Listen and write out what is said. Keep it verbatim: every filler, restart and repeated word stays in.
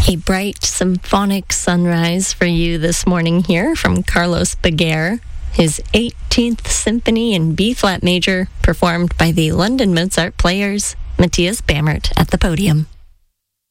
A bright symphonic sunrise for you this morning here from Carlos Baguer. His eighteenth Symphony in B-flat major, performed by the London Mozart Players. Matthias Bammert at the podium.